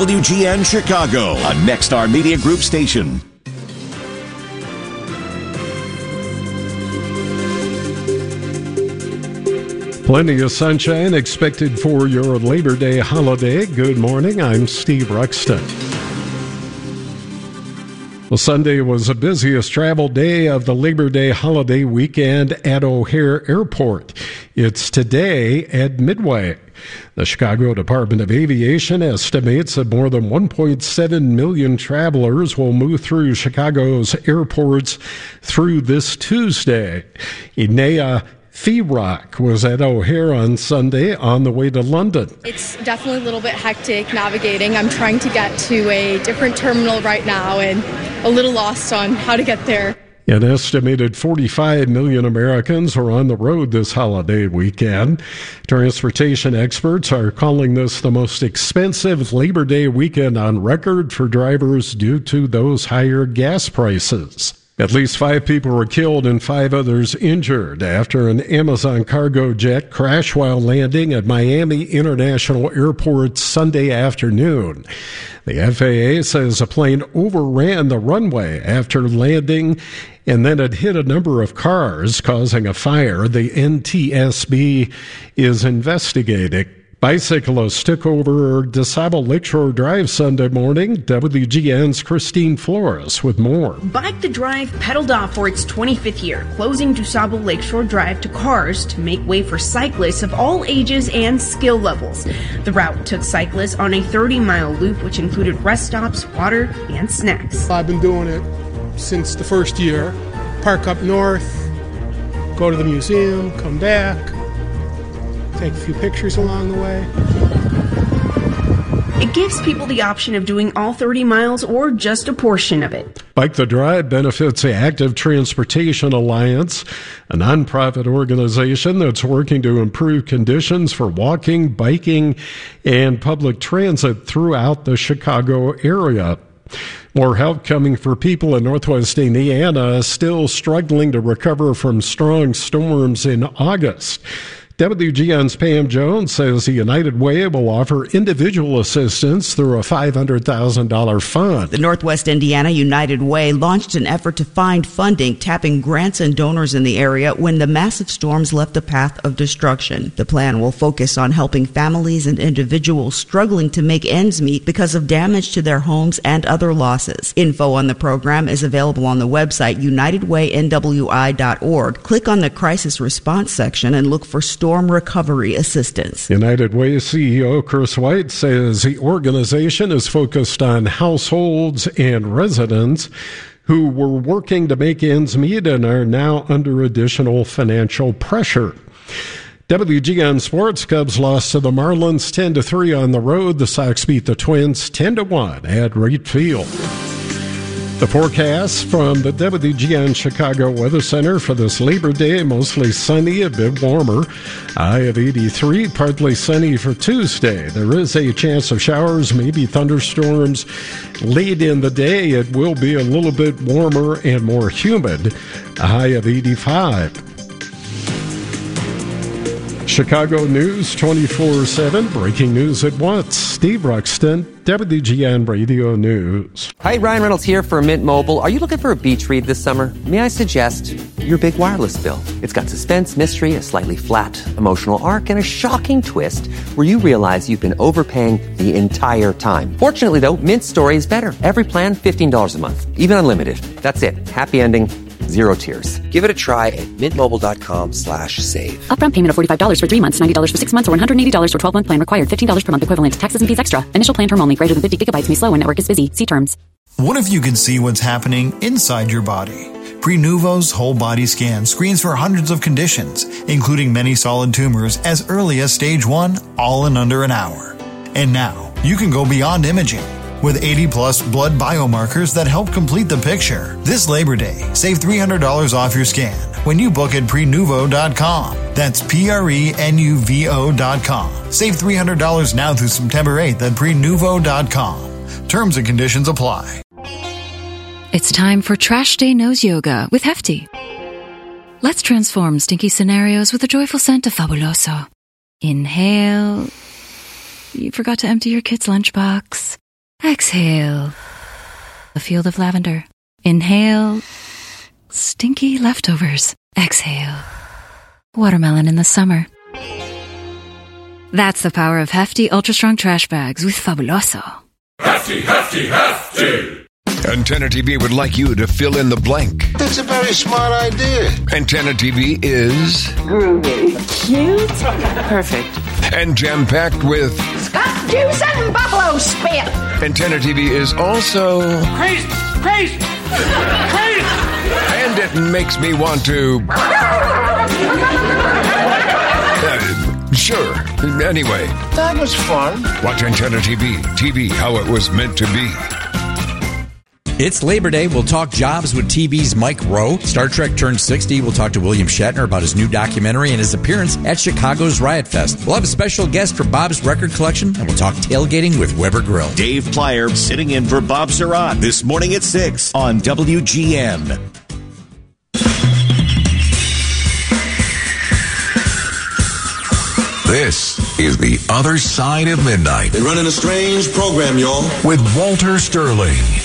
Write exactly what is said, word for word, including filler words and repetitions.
W G N Chicago, a Nexstar Media Group station. Plenty of sunshine expected for your Labor Day holiday. Good morning, I'm Steve Ruxton. Well, Sunday was the busiest travel day of the Labor Day holiday weekend at O'Hare Airport. It's today at Midway. The Chicago Department of Aviation estimates that more than one point seven million travelers will move through Chicago's airports through this Tuesday. Inea Feerock was at O'Hare on Sunday on the way to London. It's definitely a little bit hectic navigating. I'm trying to get to a different terminal right now and a little lost on how to get there. An estimated forty-five million Americans are on the road this holiday weekend. Transportation experts are calling this the most expensive Labor Day weekend on record for drivers due to those higher gas prices. At least five people were killed and five others injured after an Amazon cargo jet crashed while landing at Miami International Airport Sunday afternoon. The F A A says a plane overran the runway after landing and then it hit a number of cars, causing a fire. The N T S B is investigating. Bicyclists took over DuSable Lakeshore Drive Sunday morning. W G N's Christine Flores with more. Bike the Drive pedaled off for its twenty-fifth year, closing DuSable Lakeshore Drive to cars to make way for cyclists of all ages and skill levels. The route took cyclists on a thirty-mile loop, which included rest stops, water, and snacks. I've been doing it since the first year. Park up north, go to the museum, come back, take a few pictures along the way. It gives people the option of doing all thirty miles or just a portion of it. Bike the Drive benefits the Active Transportation Alliance, a nonprofit organization that's working to improve conditions for walking, biking, and public transit throughout the Chicago area. More help coming for people in Northwest Indiana still struggling to recover from strong storms in August. W G N's Pam Jones says the United Way will offer individual assistance through a five hundred thousand dollars fund. The Northwest Indiana United Way launched an effort to find funding, tapping grants and donors in the area when the massive storms left a path of destruction. The plan will focus on helping families and individuals struggling to make ends meet because of damage to their homes and other losses. Info on the program is available on the website united way n w i dot org. Click on the crisis response section and look for storm recovery assistance. United Way C E O Chris White says the organization is focused on households and residents who were working to make ends meet and are now under additional financial pressure. W G N Sports, Cubs lost to the Marlins ten to three on the road. The Sox beat the Twins ten to one at Wright Field. The forecast from the W G N Chicago Weather Center for this Labor Day: mostly sunny, a bit warmer. High of eighty-three, partly sunny for Tuesday. There is a chance of showers, maybe thunderstorms late in the day. It will be a little bit warmer and more humid. A high of eighty-five. Chicago News twenty-four seven, breaking news at once. Steve Ruxton, W G N Radio News. Hi, Ryan Reynolds here for Mint Mobile. Are you looking for a beach read this summer? May I suggest your big wireless bill? It's got suspense, mystery, a slightly flat emotional arc, and a shocking twist where you realize you've been overpaying the entire time. Fortunately, though, Mint's story is better. Every plan, fifteen dollars a month, even unlimited. That's it. Happy ending. Zero tears. Give it a try at mintmobile.com slash save. Upfront payment of forty-five dollars for three months, ninety dollars for six months, or one hundred eighty dollars for twelve-month plan required. fifteen dollars per month equivalent. Taxes and fees extra. Initial plan term only. Greater than fifty gigabytes may slow when network is busy. See terms. What if you could see what's happening inside your body? Prenuvo's whole body scan screens for hundreds of conditions, including many solid tumors as early as stage one, all in under an hour. And now, you can go beyond imaging. With eighty plus blood biomarkers that help complete the picture. This Labor Day, save three hundred dollars off your scan when you book at prenuvo dot com. That's P R E N U V O dot com. Save three hundred dollars now through September eighth at prenuvo dot com. Terms and conditions apply. It's time for Trash Day Nose Yoga with Hefty. Let's transform stinky scenarios with a joyful scent of Fabuloso. Inhale. You forgot to empty your kid's lunchbox. Exhale. A field of lavender. Inhale. Stinky leftovers. Exhale. Watermelon in the summer. That's the power of Hefty Ultra Strong Trash Bags with Fabuloso. Hefty, hefty, hefty! Antenna T V would like you to fill in the blank. That's a very smart idea. Antenna T V is... groovy. Cute. Perfect. And jam-packed with... Scott juice and buffalo spit. Antenna T V is also... Crazy! Crazy! Crazy! And it makes me want to... uh, sure. Anyway. That was fun. Watch Antenna T V. T V how it was meant to be. It's Labor Day. We'll talk jobs with T V's Mike Rowe. Star Trek turned sixty. We'll talk to William Shatner about his new documentary and his appearance at Chicago's Riot Fest. We'll have a special guest for Bob's record collection, and we'll talk tailgating with Weber Grill. Dave Plyer sitting in for Bob Surratt this morning at six on W G N. This is The Other Side of Midnight. They're running a strange program, y'all. With Walter Sterling.